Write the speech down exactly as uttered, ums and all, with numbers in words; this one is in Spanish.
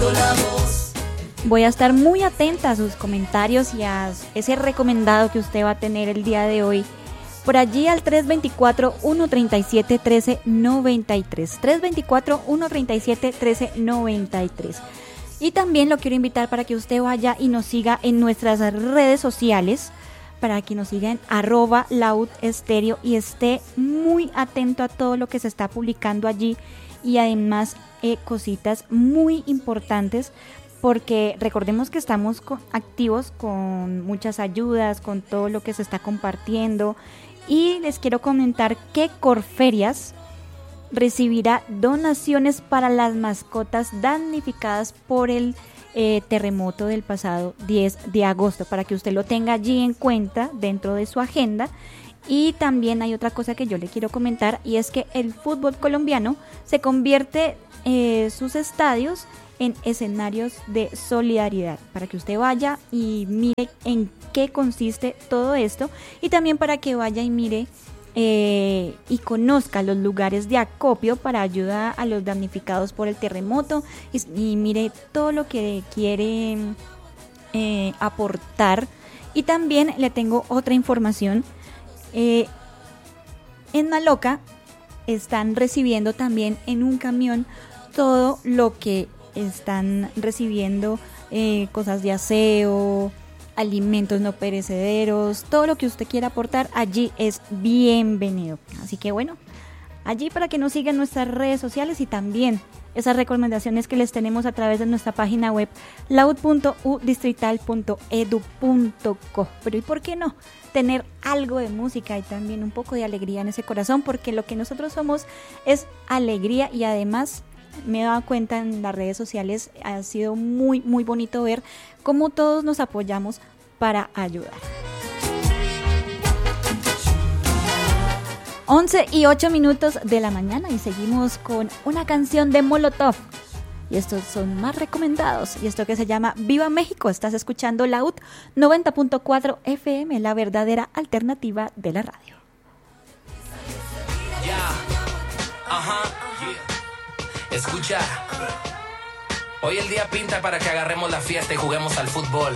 Voy a estar muy atenta a sus comentarios y a ese recomendado que usted va a tener el día de hoy. Por allí al tres dos cuatro, uno tres siete, uno tres nueve tres. tres dos cuatro, uno tres siete, uno tres nueve tres. Y también lo quiero invitar para que usted vaya y nos siga en nuestras redes sociales, para que nos siga en arroba laud estéreo y esté muy atento a todo lo que se está publicando allí y además eh, cositas muy importantes, porque recordemos que estamos con, activos con muchas ayudas, con todo lo que se está compartiendo, y les quiero comentar que Corferias recibirá donaciones para las mascotas damnificadas por el Eh, terremoto del pasado diez de agosto, para que usted lo tenga allí en cuenta dentro de su agenda. Y también hay otra cosa que yo le quiero comentar, y es que el fútbol colombiano se convierte eh, sus estadios en escenarios de solidaridad, para que usted vaya y mire en qué consiste todo esto, y también para que vaya y mire Eh, y conozca los lugares de acopio para ayudar a los damnificados por el terremoto, y, y mire todo lo que quiere eh, aportar. Y también le tengo otra información. eh, en Maloca están recibiendo también en un camión todo lo que están recibiendo, eh, cosas de aseo, alimentos no perecederos, todo lo que usted quiera aportar allí es bienvenido. Así que bueno, allí para que nos sigan nuestras redes sociales, y también esas recomendaciones que les tenemos a través de nuestra página web laud punto u distrital punto edu punto co. Pero ¿y por qué no tener algo de música y también un poco de alegría en ese corazón? Porque lo que nosotros somos es alegría, y además me he dado cuenta en las redes sociales, ha sido muy muy bonito ver cómo todos nos apoyamos para ayudar. once y ocho minutos de la mañana, y seguimos con una canción de Molotov, y estos son más recomendados, y esto que se llama Viva México. Estás escuchando Laud noventa punto cuatro F M, la verdadera alternativa de la radio. Yeah. Ajá. Yeah. Escucha, hoy el día pinta para que agarremos la fiesta y juguemos al fútbol.